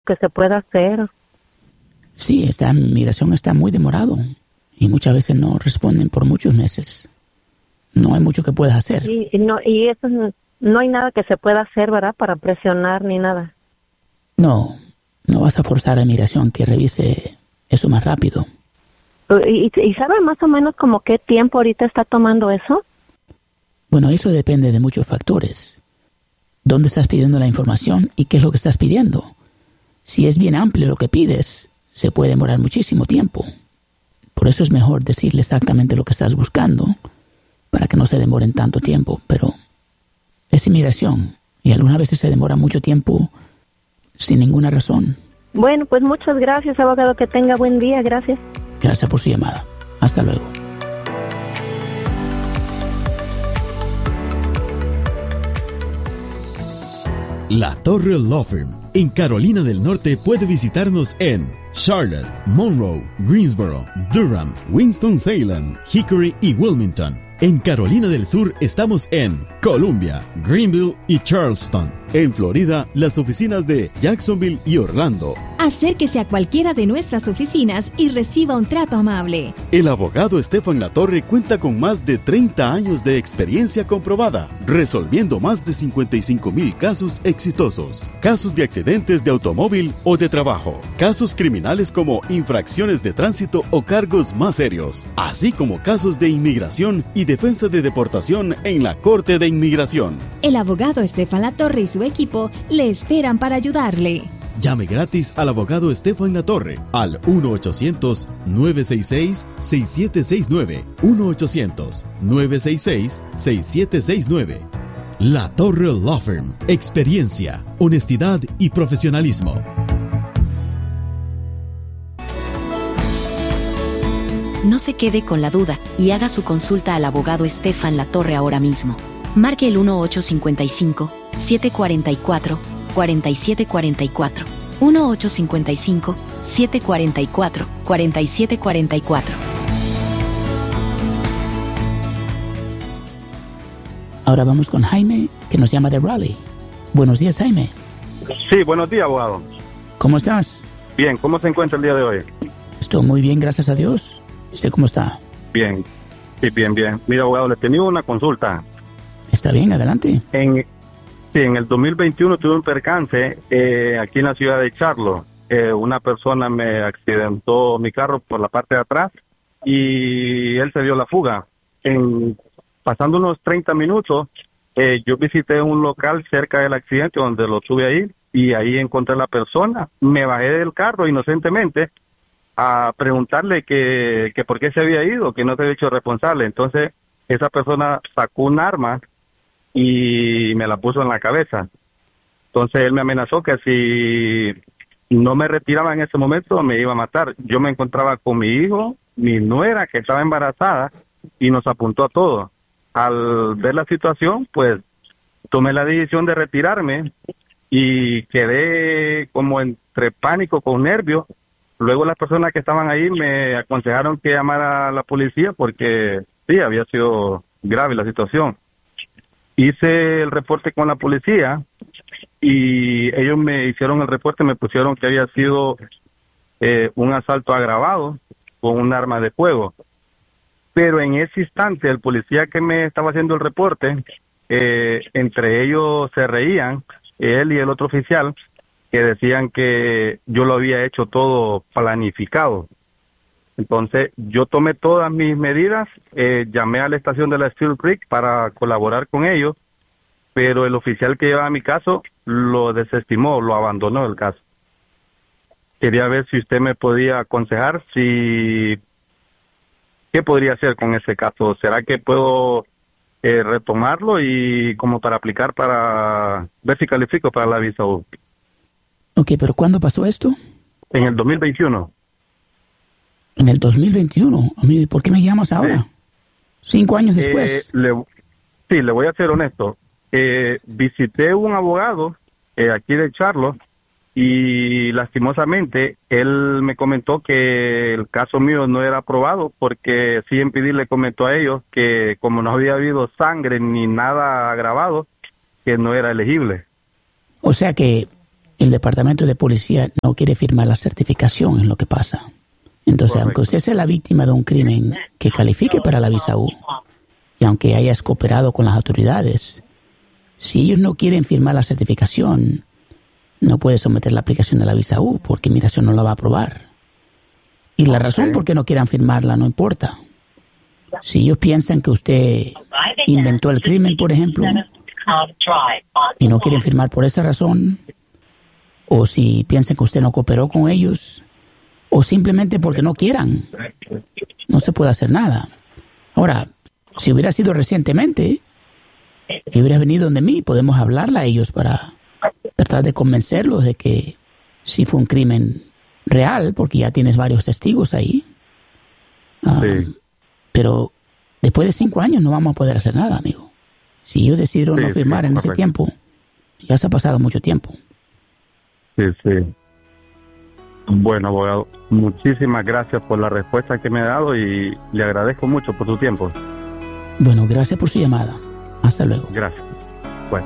que se pueda hacer. Sí, esta migración está muy demorado y muchas veces no responden por muchos meses. No hay mucho que puedas hacer. Y eso no hay nada que se pueda hacer, ¿verdad? Para presionar ni nada. No vas a forzar a migración que revise eso más rápido. ¿Y sabe más o menos como qué tiempo ahorita está tomando eso? Bueno, eso depende de muchos factores. ¿Dónde estás pidiendo la información y qué es lo que estás pidiendo? Si es bien amplio lo que pides, se puede demorar muchísimo tiempo. Por eso es mejor decirle exactamente lo que estás buscando para que no se demoren tanto tiempo. Pero es inmigración y algunas veces se demora mucho tiempo sin ninguna razón. Bueno, pues muchas gracias, abogado. Que tenga buen día. Gracias. Gracias por su llamada. Hasta luego. La Torre Law Firm en Carolina del Norte puede visitarnos en Charlotte, Monroe, Greensboro, Durham, Winston-Salem, Hickory y Wilmington. En Carolina del Sur estamos en Columbia, Greenville y Charleston. En Florida, las oficinas de Jacksonville y Orlando. Acérquese a cualquiera de nuestras oficinas y reciba un trato amable. El abogado Estefan Latorre cuenta con más de 30 años de experiencia comprobada, resolviendo más de 55,000 casos exitosos. Casos de accidentes de automóvil o de trabajo, casos criminales como infracciones de tránsito o cargos más serios, así como casos de inmigración y defensa de deportación en la Corte de Inmigración. El abogado Estefan Latorre y su equipo le esperan para ayudarle. Llame gratis al abogado Estefan Latorre al 1-800-966-6769. 1-800-966-6769. La Torre Law Firm. Experiencia, honestidad y profesionalismo. No se quede con la duda y haga su consulta al abogado Estefan Latorre ahora mismo. Marque el 1-855-744-4744. 1-855-744-4744. Ahora vamos con Jaime, que nos llama de Raleigh. Buenos días, Jaime. Sí, buenos días, abogado. ¿Cómo estás? Bien, ¿cómo se encuentra el día de hoy? Estoy muy bien, gracias a Dios. ¿Usted cómo está? Bien, sí, bien. Mira, abogado, le tenía una consulta. Está bien, adelante. En el 2021 tuve un percance aquí en la ciudad de Charlotte. Una persona me accidentó mi carro por la parte de atrás y él se dio la fuga. Pasando unos 30 minutos, yo visité un local cerca del accidente donde lo tuve ahí y ahí encontré a la persona. Me bajé del carro inocentemente a preguntarle que por qué se había ido, que no se había hecho responsable. Entonces, esa persona sacó un arma y me la puso en la cabeza. Entonces, él me amenazó que si no me retiraba en ese momento, me iba a matar. Yo me encontraba con mi hijo, mi nuera, que estaba embarazada, y nos apuntó a todos. Al ver la situación, pues, tomé la decisión de retirarme y quedé como entre pánico, con nervios. Luego las personas que estaban ahí me aconsejaron que llamara a la policía porque sí, había sido grave la situación. Hice el reporte con la policía y ellos me hicieron el reporte, me pusieron que había sido un asalto agravado con un arma de fuego. Pero en ese instante el policía que me estaba haciendo el reporte, entre ellos se reían, él y el otro oficial, que decían que yo lo había hecho todo planificado. Entonces, yo tomé todas mis medidas, llamé a la estación de la Steel Creek para colaborar con ellos, pero el oficial que llevaba mi caso lo desestimó, lo abandonó el caso. Quería ver si usted me podía aconsejar qué podría hacer con ese caso. ¿Será que puedo retomarlo y como para aplicar para ver si califico para la visa U? Ok, pero ¿cuándo pasó esto? En el 2021. En el 2021. Amigo, ¿por qué me llamas ahora? 5 años después. Le voy a ser honesto. Visité un abogado aquí de Charlotte y lastimosamente él me comentó que el caso mío no era aprobado porque CMPD le comentó a ellos que como no había habido sangre ni nada agravado, que no era elegible. O sea que el departamento de policía no quiere firmar la certificación en lo que pasa. Entonces, Correcto. aunque usted sea la víctima de un crimen que califique para la visa U, y aunque hayas cooperado con las autoridades, si ellos no quieren firmar la certificación, no puede someter la aplicación de la visa U, porque inmigración no la va a aprobar. Y la razón por qué no quieran firmarla no importa. Si ellos piensan que usted inventó el crimen, por ejemplo, y no quieren firmar por esa razón, o si piensan que usted no cooperó con ellos, o simplemente porque no quieran, no se puede hacer nada. Ahora, si hubiera sido recientemente y hubiera venido donde mí, podemos hablarle a ellos para tratar de convencerlos de que sí fue un crimen real, porque ya tienes varios testigos ahí. Sí. Pero después de 5 años no vamos a poder hacer nada, amigo. Si ellos decidieron Sí, no firmar en ese correcto. tiempo, ya se ha pasado mucho tiempo. Sí, sí. Bueno, abogado, muchísimas gracias por la respuesta que me ha dado y le agradezco mucho por su tiempo. Bueno, gracias por su llamada. Hasta luego. Gracias. Bueno.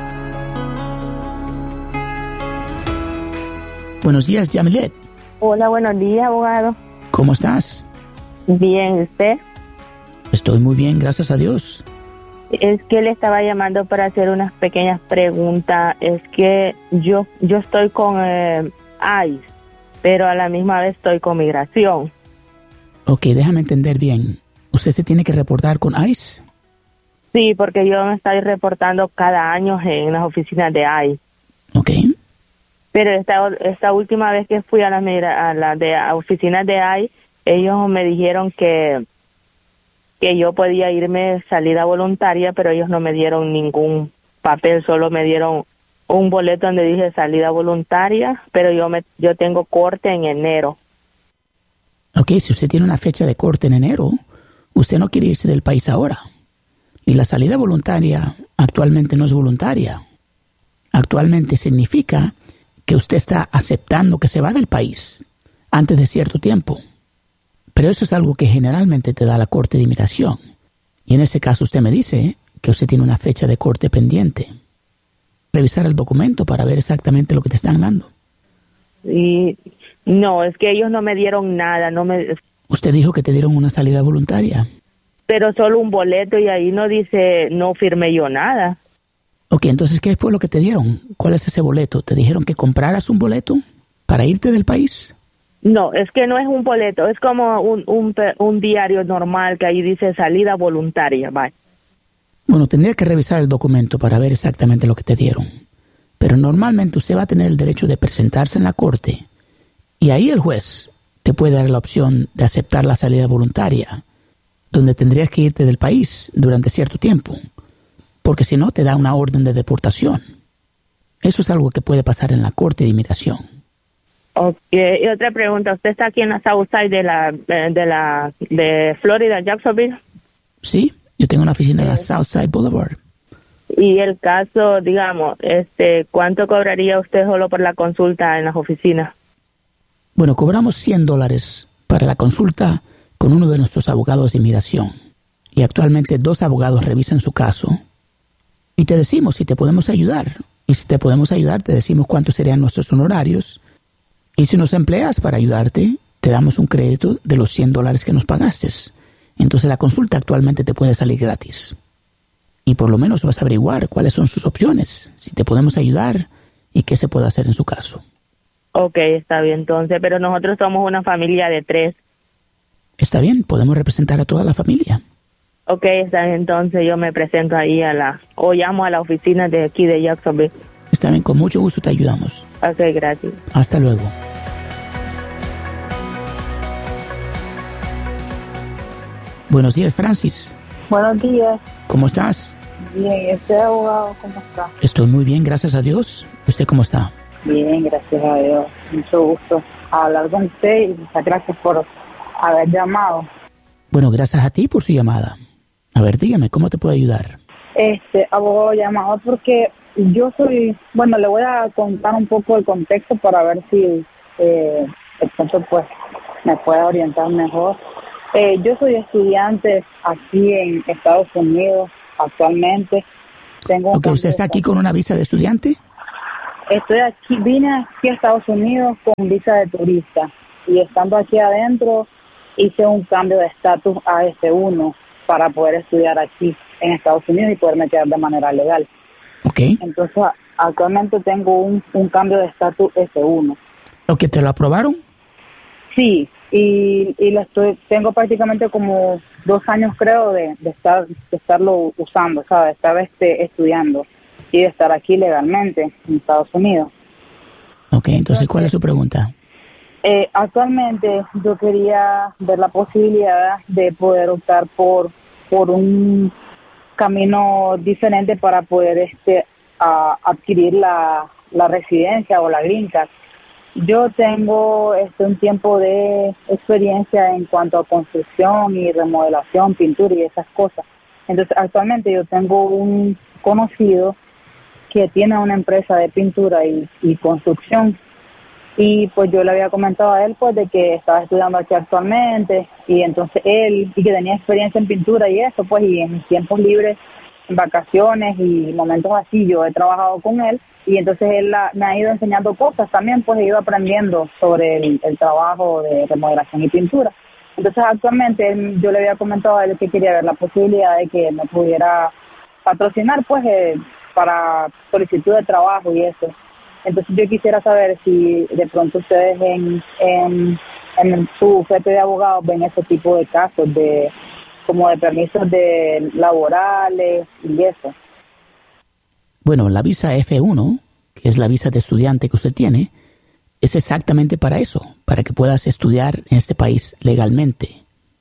Buenos días, Yamilet. Hola, buenos días, abogado. ¿Cómo estás? Bien, ¿usted? Estoy muy bien, gracias a Dios. Es que le estaba llamando para hacer unas pequeñas preguntas. Es que yo estoy con ICE, pero a la misma vez estoy con migración. Ok, déjame entender bien. ¿Usted se tiene que reportar con ICE? Sí, porque yo me estoy reportando cada año en las oficinas de ICE. Ok. Pero esta última vez que fui a las oficinas de ICE, ellos me dijeron que yo podía irme salida voluntaria, pero ellos no me dieron ningún papel, solo me dieron un boleto donde dije salida voluntaria, pero yo tengo corte en enero. Ok, si usted tiene una fecha de corte en enero, usted no quiere irse del país ahora. Y la salida voluntaria actualmente no es voluntaria. Actualmente significa que usted está aceptando que se va del país antes de cierto tiempo. Pero eso es algo que generalmente te da la Corte de Inmigración. Y en ese caso usted me dice que usted tiene una fecha de corte pendiente. Revisar el documento para ver exactamente lo que te están dando. Y no, es que ellos no me dieron nada, Usted dijo que te dieron una salida voluntaria. pero solo un boleto y ahí no dice, no firmé yo nada. Ok, entonces, ¿qué fue lo que te dieron? ¿Cuál es ese boleto? ¿Te dijeron que compraras un boleto para irte del país? No, es que no es un boleto, es como un diario normal que ahí dice salida voluntaria, bye. Bueno, tendría que revisar el documento para ver exactamente lo que te dieron. Pero normalmente usted va a tener el derecho de presentarse en la corte y ahí el juez te puede dar la opción de aceptar la salida voluntaria, donde tendrías que irte del país durante cierto tiempo, porque si no te da una orden de deportación. Eso es algo que puede pasar en la Corte de Inmigración. Ok, y otra pregunta, ¿usted está aquí en la Southside de Florida, Jacksonville? Sí, yo tengo una oficina en la Southside Boulevard. Y el caso, digamos, ¿cuánto cobraría usted solo por la consulta en las oficinas? Bueno, cobramos $100 para la consulta con uno de nuestros abogados de inmigración. Y actualmente 2 abogados revisan su caso. Y te decimos si te podemos ayudar. Y si te podemos ayudar, te decimos cuántos serían nuestros honorarios. Y si nos empleas para ayudarte, te damos un crédito de los $100 que nos pagaste. Entonces la consulta actualmente te puede salir gratis. Y por lo menos vas a averiguar cuáles son sus opciones, si te podemos ayudar y qué se puede hacer en su caso. Ok, está bien entonces, pero nosotros somos una familia de 3. Está bien, podemos representar a toda la familia. Ok, está bien, entonces yo me presento ahí o llamo a la oficina de aquí de Jacksonville. Está bien, con mucho gusto te ayudamos. Ok, gracias. Hasta luego. Buenos días, Francis. Buenos días. ¿Cómo estás? Bien, ¿usted, abogado, cómo está? Estoy muy bien, gracias a Dios. ¿Usted cómo está? Bien, gracias a Dios. Mucho gusto hablar con usted y muchas gracias por haber llamado. Bueno, gracias a ti por su llamada. A ver, dígame, ¿cómo te puedo ayudar? Abogado, llamado porque yo soy... Bueno, le voy a contar un poco el contexto para ver si el punto, pues, me puede orientar mejor. Yo soy estudiante aquí en Estados Unidos actualmente. Tengo ¿Usted está aquí con una visa de estudiante? vine aquí a Estados Unidos con visa de turista y estando aquí adentro hice un cambio de estatus a S1 para poder estudiar aquí en Estados Unidos y poderme quedar de manera legal. Okay. Entonces, actualmente tengo un cambio de estatus S1. ¿Que te lo aprobaron? Sí, y tengo prácticamente como 2 años, creo, de estarlo usando, ¿sabes? De estar estudiando y de estar aquí legalmente en Estados Unidos. Ok, entonces, ¿cuál es su pregunta? Actualmente yo quería ver la posibilidad de poder optar por un camino diferente para poder adquirir la residencia o la green card. Yo tengo un tiempo de experiencia en cuanto a construcción y remodelación, pintura y esas cosas. Entonces, actualmente yo tengo un conocido que tiene una empresa de pintura y construcción. Y pues yo le había comentado a él pues de que estaba estudiando aquí actualmente y entonces él, y que tenía experiencia en pintura y eso, pues, y en mis tiempos libres, en vacaciones y momentos así, yo he trabajado con él y entonces él me ha ido enseñando cosas también, pues he ido aprendiendo sobre el trabajo de remodelación y pintura. Entonces actualmente yo le había comentado a él que quería ver la posibilidad de que me pudiera patrocinar pues para solicitud de trabajo y eso. Entonces yo quisiera saber si de pronto ustedes en su bufete de abogados ven ese tipo de casos como de permisos de laborales y eso. Bueno, la visa F1, que es la visa de estudiante que usted tiene, es exactamente para eso, para que puedas estudiar en este país legalmente.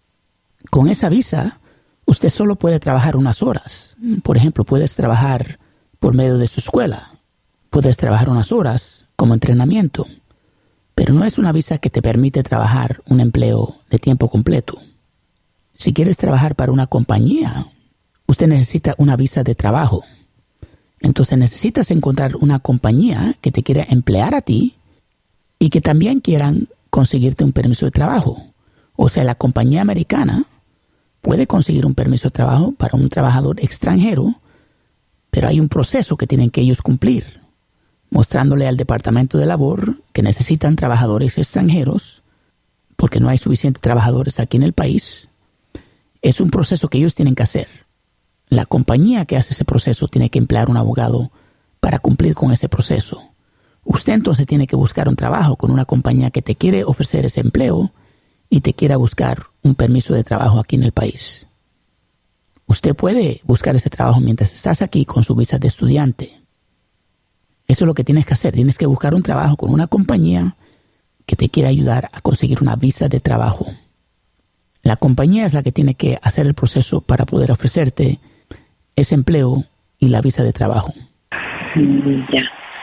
Con esa visa, usted solo puede trabajar unas horas. Por ejemplo, puedes trabajar por medio de su escuela. Puedes trabajar unas horas como entrenamiento, pero no es una visa que te permite trabajar un empleo de tiempo completo. Si quieres trabajar para una compañía, usted necesita una visa de trabajo. Entonces necesitas encontrar una compañía que te quiera emplear a ti y que también quieran conseguirte un permiso de trabajo. O sea, la compañía americana puede conseguir un permiso de trabajo para un trabajador extranjero, pero hay un proceso que tienen que ellos cumplir, mostrándole al Departamento de Labor que necesitan trabajadores extranjeros porque no hay suficientes trabajadores aquí en el país. Es un proceso que ellos tienen que hacer. La compañía que hace ese proceso tiene que emplear un abogado para cumplir con ese proceso. Usted entonces tiene que buscar un trabajo con una compañía que te quiere ofrecer ese empleo y te quiera buscar un permiso de trabajo aquí en el país. Usted puede buscar ese trabajo mientras estás aquí con su visa de estudiante. Eso es lo que tienes que hacer. Tienes que buscar un trabajo con una compañía que te quiera ayudar a conseguir una visa de trabajo. La compañía es la que tiene que hacer el proceso para poder ofrecerte ese empleo y la visa de trabajo. Ya.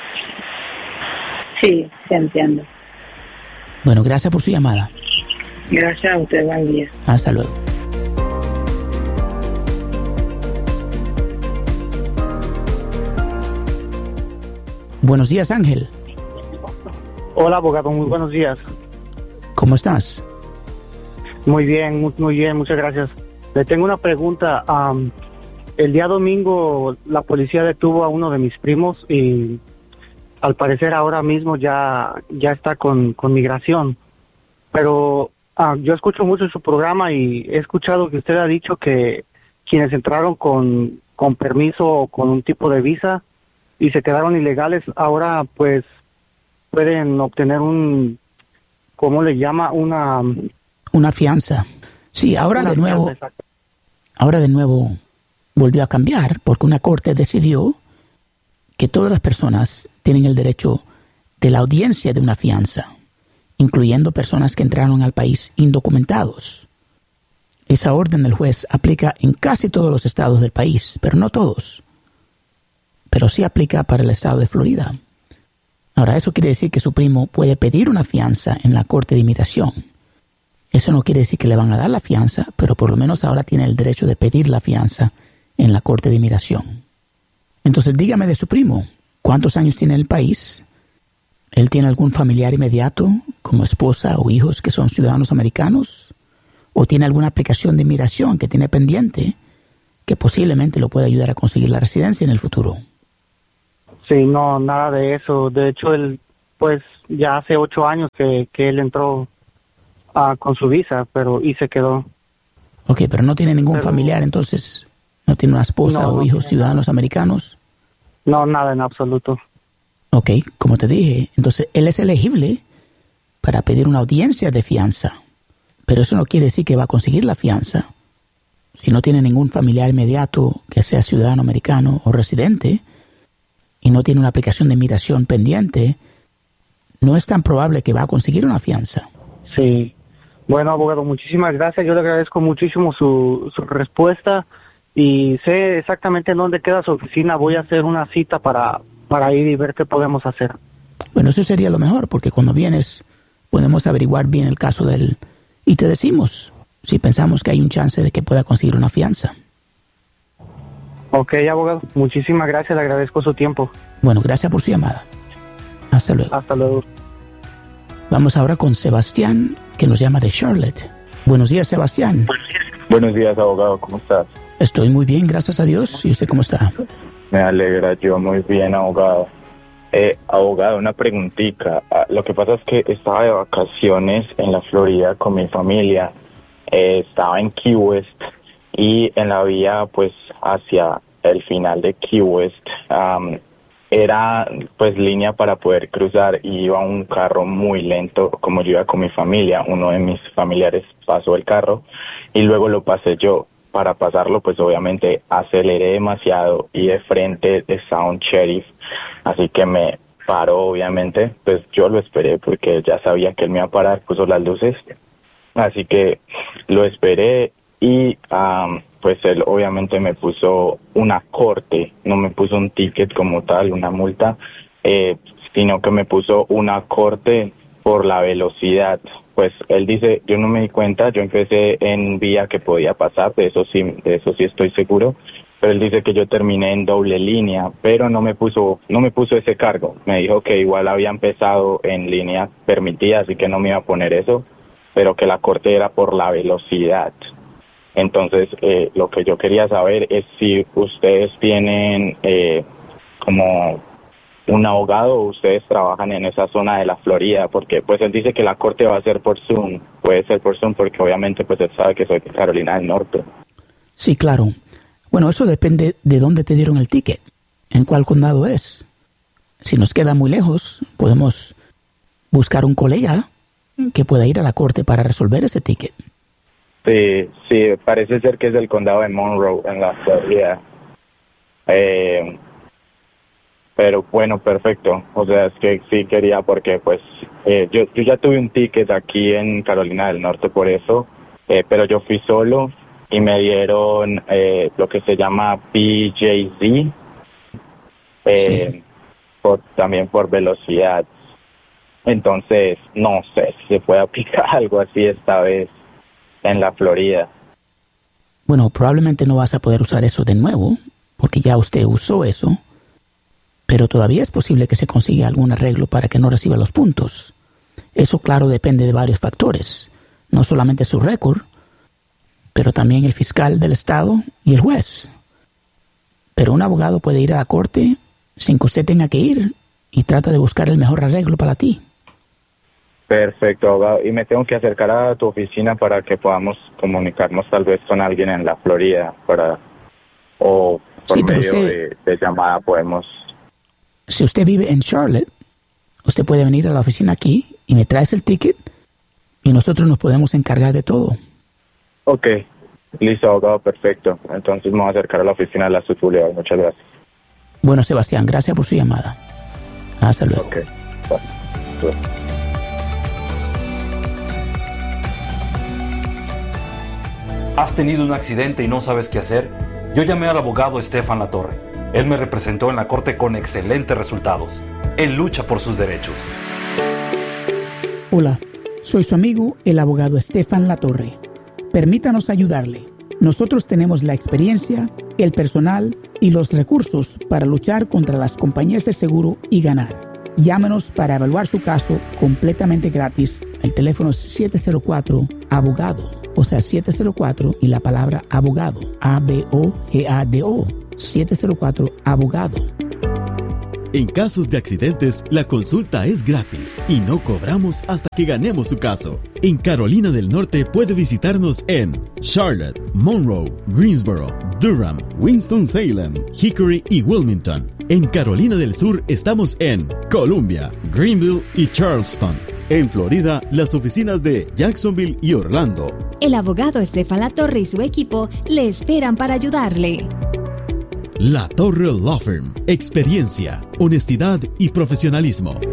Sí, se entiende. Bueno, gracias por su llamada. Gracias a usted, buen día. Hasta luego. Buenos días, Ángel. Hola, abogado, muy buenos días. ¿Cómo estás? Muy bien, muchas gracias. Le tengo una pregunta. El día domingo la policía detuvo a uno de mis primos y al parecer ahora mismo ya está con migración. Pero yo escucho mucho su programa y he escuchado que usted ha dicho que quienes entraron con permiso o con un tipo de visa y se quedaron ilegales, ahora pues pueden obtener ¿cómo le llama? Una fianza. Sí, ahora de nuevo volvió a cambiar porque una corte decidió que todas las personas tienen el derecho de la audiencia de una fianza, incluyendo personas que entraron al país indocumentados. Esa orden del juez aplica en casi todos los estados del país, pero no todos. Pero sí aplica para el estado de Florida. Ahora, eso quiere decir que su primo puede pedir una fianza en la corte de inmigración. Eso no quiere decir que le van a dar la fianza, pero por lo menos ahora tiene el derecho de pedir la fianza en la corte de inmigración. Entonces, dígame de su primo, ¿cuántos años tiene en el país? ¿Él tiene algún familiar inmediato, como esposa o hijos que son ciudadanos americanos? ¿O tiene alguna aplicación de inmigración que tiene pendiente que posiblemente lo pueda ayudar a conseguir la residencia en el futuro? Sí, no, nada de eso. De hecho, él, pues, ya hace 8 años que él entró con su visa, y se quedó. Ok, pero no tiene ningún familiar, entonces, ¿no tiene una esposa o hijos ciudadanos americanos? No, nada en absoluto. Ok, como te dije, entonces él es elegible para pedir una audiencia de fianza, pero eso no quiere decir que va a conseguir la fianza. Si no tiene ningún familiar inmediato que sea ciudadano americano o residente y no tiene una aplicación de inmigración pendiente, no es tan probable que va a conseguir una fianza. Sí. Bueno, abogado, muchísimas gracias. Yo le agradezco muchísimo su respuesta y sé exactamente en dónde queda su oficina. Voy a hacer una cita para ir y ver qué podemos hacer. Bueno, eso sería lo mejor, porque cuando vienes podemos averiguar bien el caso de él y te decimos si pensamos que hay un chance de que pueda conseguir una fianza. Ok, abogado, muchísimas gracias, le agradezco su tiempo. Bueno, gracias por su llamada. Hasta luego. Hasta luego. Vamos ahora con Sebastián, que nos llama de Charlotte. Buenos días, Sebastián. Buenos días, abogado, ¿cómo estás? Estoy muy bien, gracias a Dios. ¿Y usted cómo está? Me alegra, yo muy bien, abogado. Abogado, una preguntita. Lo que pasa es que estaba de vacaciones en la Florida con mi familia. Estaba en Key West y en la vía, pues, hacia el final de Key West, era pues línea para poder cruzar y iba un carro muy lento. Como yo iba con mi familia, uno de mis familiares pasó el carro y luego lo pasé yo. Para pasarlo, pues obviamente aceleré demasiado y de frente estaba un sheriff, así que me paró. Obviamente pues yo lo esperé porque ya sabía que él me iba a parar, puso las luces, así que lo esperé y pues él obviamente me puso una corte, no me puso un ticket como tal, una multa, sino que me puso una corte por la velocidad. Pues él dice, yo no me di cuenta, yo empecé en vía que podía pasar, de eso sí estoy seguro, pero él dice que yo terminé en doble línea, pero no me puso ese cargo. Me dijo que igual había empezado en línea permitida, así que no me iba a poner eso, pero que la corte era por la velocidad. Entonces, lo que yo quería saber es si ustedes tienen como un abogado o ustedes trabajan en esa zona de la Florida, porque pues él dice que la corte va a ser por Zoom. Puede ser por Zoom porque obviamente pues él sabe que soy de Carolina del Norte. Sí, claro. Bueno, eso depende de dónde te dieron el ticket, en cuál condado es. Si nos queda muy lejos, podemos buscar un colega que pueda ir a la corte para resolver ese ticket. Sí, parece ser que es del condado de Monroe, en la Florida. Pero bueno, perfecto. O sea, es que sí quería porque pues yo ya tuve un ticket aquí en Carolina del Norte por eso, pero yo fui solo y me dieron lo que se llama PJZ, Sí. también por velocidad. Entonces, no sé si se puede aplicar algo así esta vez en la Florida. Bueno, probablemente no vas a poder usar eso de nuevo, porque ya usted usó eso, pero todavía es posible que se consiga algún arreglo para que no reciba los puntos. Eso, claro, depende de varios factores, no solamente su récord, pero también el fiscal del estado y el juez. Pero un abogado puede ir a la corte sin que usted tenga que ir y trata de buscar el mejor arreglo para ti. Perfecto, abogado. Y me tengo que acercar a tu oficina para que podamos comunicarnos tal vez con alguien en la Florida, o por Sí, pero medio usted- de llamada podemos... Si usted vive en Charlotte, usted puede venir a la oficina aquí y me traes el ticket y nosotros nos podemos encargar de todo. Ok, listo, abogado, perfecto. Entonces me voy a acercar a la oficina de la Sutulia. Muchas gracias. Bueno, Sebastián, gracias por su llamada. Hasta luego. Ok, bueno. ¿Has tenido un accidente y no sabes qué hacer? Yo llamé al abogado Estefan Latorre. Él me representó en la corte con excelentes resultados. Él lucha por sus derechos. Hola, soy su amigo, el abogado Estefan Latorre. Permítanos ayudarle. Nosotros tenemos la experiencia, el personal y los recursos para luchar contra las compañías de seguro y ganar. Llámenos para evaluar su caso completamente gratis. El teléfono es 704-ABOGADO. O sea, 704 y la palabra abogado. ABOGADO. 704-ABOGADO. En casos de accidentes, la consulta es gratis y no cobramos hasta que ganemos su caso. En Carolina del Norte puede visitarnos en Charlotte, Monroe, Greensboro, Durham, Winston-Salem, Hickory y Wilmington. En Carolina del Sur estamos en Columbia, Greenville y Charleston. En Florida, las oficinas de Jacksonville y Orlando. El abogado Estefan Latorre y su equipo le esperan para ayudarle. La Torre Law Firm. Experiencia, honestidad y profesionalismo.